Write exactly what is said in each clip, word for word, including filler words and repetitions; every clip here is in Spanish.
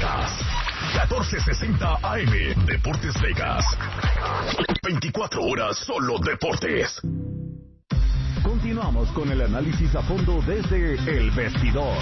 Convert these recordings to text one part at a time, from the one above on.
Vegas. catorce sesenta A M. Deportes Vegas. veinticuatro horas solo deportes. Continuamos con el análisis a fondo desde El Vestidor.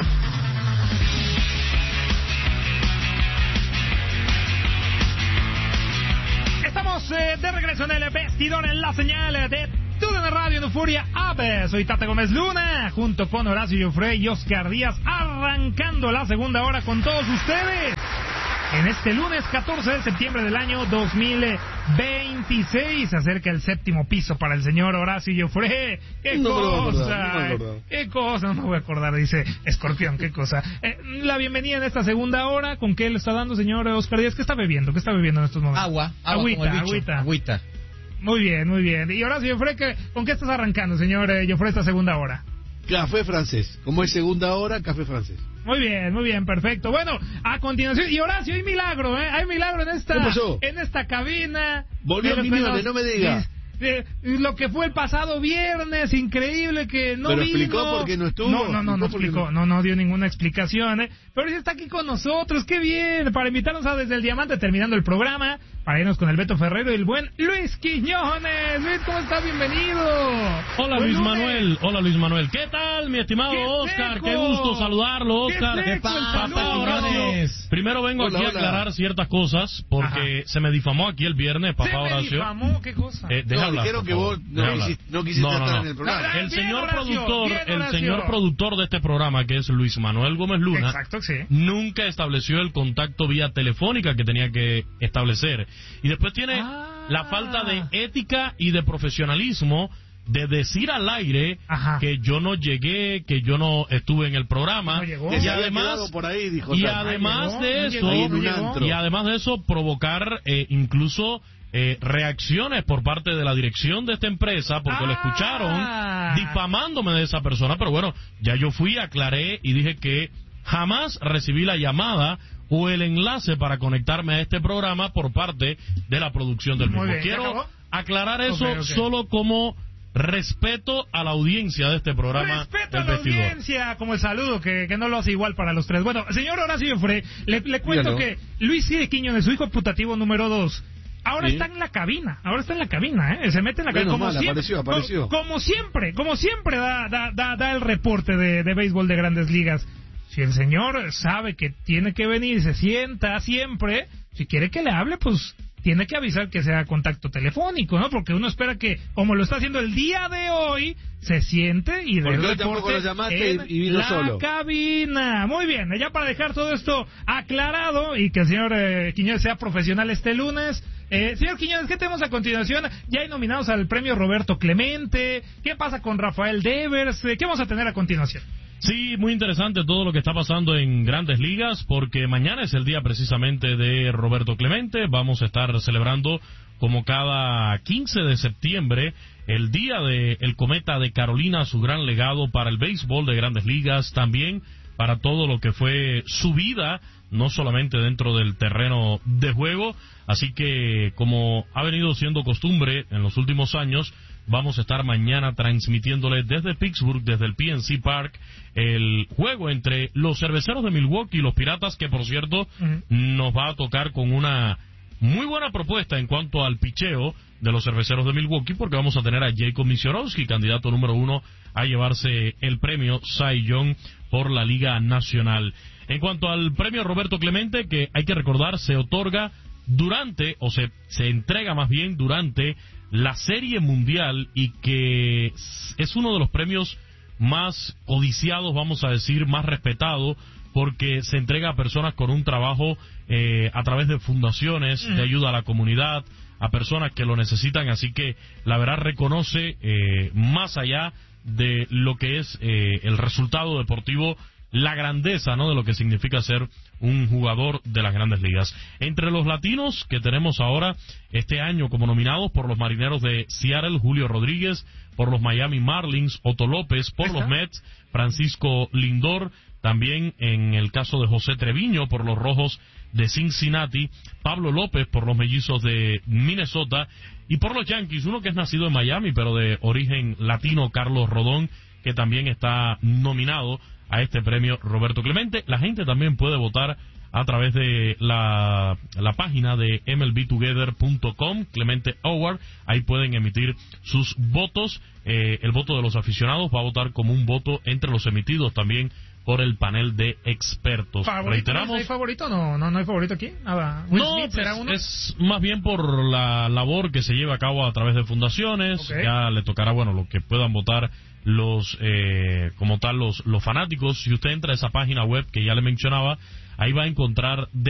Estamos eh, de regreso en El Vestidor, en la señal de T U D N Radio en Euforia App. Soy Tate Gómez Luna, junto con Horacio Joffre y Oscar Díaz, arrancando la segunda hora con todos ustedes. En este lunes catorce de septiembre del año dos mil veintiséis se acerca el séptimo piso para el señor Horacio Joffre. ¡Qué no cosa! Me no me ¡Qué cosa! No me voy a acordar, dice Escorpión, qué cosa. Eh, la bienvenida en esta segunda hora. ¿Con qué le está dando, señor Oscar Díaz? ¿Qué está bebiendo? ¿Qué está bebiendo en estos momentos? Agua, agua agüita, como el bicho. agüita. Agüita. Muy bien, muy bien. Y Horacio Joffre, ¿qué, ¿con qué estás arrancando, señor eh, Joffre, esta segunda hora? Café francés. Como es segunda hora, café francés. Muy bien, muy bien, perfecto. Bueno, a continuación, y Horacio, hay milagro, ¿eh? Hay milagro en esta, ¿Qué pasó? en esta cabina. Volvió Pero, Quiñones, pero, no me diga. Eh, lo que fue el pasado viernes, increíble que no ¿Pero vino. explicó por qué no estuvo? No, no, no, no ¿Explicó explicó, por qué no, no dio ninguna explicación, ¿eh? Pero hoy está aquí con nosotros, qué bien, para invitarnos a Desde el Diamante, terminando el programa, para irnos con el Beto Ferrero y el buen Luis Quiñones. Luis, ¿cómo estás? Bienvenido. Hola, Buen Luis lunes. Manuel, hola Luis Manuel. ¿Qué tal, mi estimado ¡Qué Oscar? seco! Qué gusto saludarlo, Oscar. ¡Qué ¿Qué seco el pasa, saludo! Horacio? Primero vengo Hola, aquí a hola. aclarar ciertas cosas, porque Ajá. se me difamó aquí el viernes, papá Se me Horacio. difamó, ¿qué cosa? Eh, deja No, hablar, dijeron por que favor. vos no Deja hablar. quisiste- no quisiste No, no, estar no. en el programa. No, El Bien, señor Horacio, productor, bien, el Horacio. señor productor de este programa, que es Luis Manuel Gómez Luna, Exacto, sí. nunca estableció el contacto vía telefónica que tenía que establecer. Y después tiene Ah. la falta de ética y de profesionalismo de decir al aire Ajá. que yo no llegué, que yo no estuve en el programa. No llegó. Que Y se había además, quedado por ahí, dijo y tal. además No de llegó, eso, no Ahí en un llegó. antro. y además de eso, provocar eh, incluso eh, reacciones por parte de la dirección de esta empresa, porque lo Ah. escucharon difamándome de esa persona. Pero bueno, ya yo fui, aclaré y dije que jamás recibí la llamada o el enlace para conectarme a este programa por parte de la producción del Muy mismo. bien, ¿se Quiero acabó? aclarar eso Ok, ok. solo como respeto a la audiencia de este programa. Respeto a El la Vestidor. audiencia, como el saludo, que, que no lo hace igual para los tres. Bueno, señor Horacio Joffre, le, le cuento Dígalo. que Luis C. de Quiñones, su hijo putativo número dos, ahora Sí. está en la cabina, ahora está en la cabina, ¿eh? Se mete en la cabina. Menos Como mal, siempre, apareció, apareció. co- Como, siempre, como siempre da, da, da, da el reporte de, de béisbol de Grandes Ligas. Si el señor sabe que tiene que venir, se sienta siempre, si quiere que le hable, pues tiene que avisar que sea contacto telefónico, ¿no? Porque uno espera que, como lo está haciendo el día de hoy, se siente y dé Porque el hoy tampoco reporte lo llamaste en y- y vino la solo. cabina. Muy bien, ya para dejar todo esto aclarado y que el señor eh, Quiñones sea profesional este lunes. Eh, señor Quiñones, ¿qué tenemos a continuación? Ya hay nominados al premio Roberto Clemente. ¿Qué pasa con Rafael Devers? Eh, ¿Qué vamos a tener a continuación? Sí, muy interesante todo lo que está pasando en Grandes Ligas, porque mañana es el día precisamente de Roberto Clemente. Vamos a estar celebrando, como cada quince de septiembre, el día de el Cometa de Carolina, su gran legado para el béisbol de Grandes Ligas, también para todo lo que fue su vida, no solamente dentro del terreno de juego. Así que, como ha venido siendo costumbre en los últimos años, vamos a estar mañana transmitiéndole desde Pittsburgh, desde el P N C Park, el juego entre los Cerveceros de Milwaukee y los Piratas, que por cierto Ujú. nos va a tocar con una muy buena propuesta en cuanto al picheo de los Cerveceros de Milwaukee, porque vamos a tener a Jacob Misiorowski, candidato número uno a llevarse el premio Cy Young por la Liga Nacional. En cuanto al premio Roberto Clemente, que hay que recordar, se otorga durante, o se, se entrega más bien durante la Serie Mundial, y que es uno de los premios más codiciados, vamos a decir, más respetado, porque se entrega a personas con un trabajo eh, a través de fundaciones de ayuda a la comunidad, a personas que lo necesitan. Así que la verdad reconoce, eh, más allá de lo que es eh, el resultado deportivo, la grandeza, ¿no?, de lo que significa ser un jugador de las Grandes Ligas. Entre los latinos que tenemos ahora este año como nominados: por los Marineros de Seattle, Julio Rodríguez; por los Miami Marlins, Otto López; por los Mets, Francisco Lindor; también en el caso de José Treviño por los Rojos de Cincinnati; Pablo López por los Mellizos de Minnesota; y por los Yankees, uno que es nacido en Miami pero de origen latino, Carlos Rodón, que también está nominado a este premio Roberto Clemente. La gente también puede votar a través de la, la página de M L B Together punto com, Clemente Howard. Ahí pueden emitir sus votos. Eh, el voto de los aficionados va a votar como un voto entre los emitidos también por el panel de expertos. ¿Favorito? Reiteramos. ¿No hay favorito? No, no, no hay favorito aquí. Nada. Will No, Smith será pues, uno. es más bien por la labor que se lleva a cabo a través de fundaciones. Okay. Ya le tocará, bueno, lo que puedan votar los, eh, como tal, los, los fanáticos. Si usted entra a esa página web que ya le mencionaba, ahí va a encontrar de